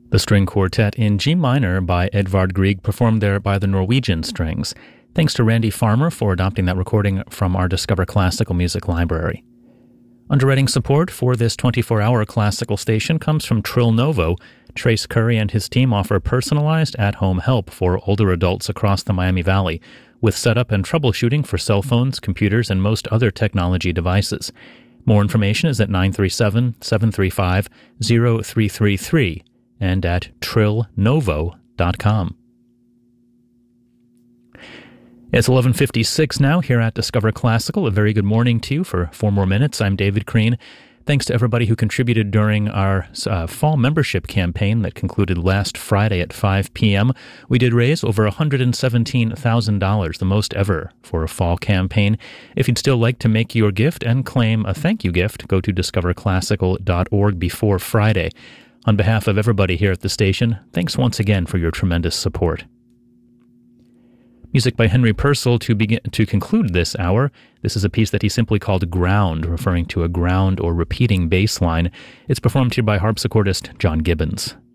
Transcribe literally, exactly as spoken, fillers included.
The string quartet in G minor by Edvard Grieg, performed there by the Norwegian Strings. Thanks to Randy Farmer for adopting that recording from our Discover Classical Music library. Underwriting support for this twenty-four hour classical station comes from Trill Novo. Trace Curry and his team offer personalized at-home help for older adults across the Miami Valley, with setup and troubleshooting for cell phones, computers, and most other technology devices. More information is at nine three seven, seven three five, zero three three three and at trill novo dot com. It's eleven fifty-six now here at Discover Classical. A very good morning to you. For four more minutes, I'm David Crean. Thanks to everybody who contributed during our uh, fall membership campaign that concluded last Friday at five p.m. We did raise over one hundred seventeen thousand dollars, the most ever for a fall campaign. If you'd still like to make your gift and claim a thank you gift, go to discover classical dot org before Friday. On behalf of everybody here at the station, thanks once again for your tremendous support. Music by Henry Purcell to begin to conclude this hour. This is a piece that he simply called Ground, referring to a ground or repeating bass line. It's performed here by harpsichordist John Gibbons.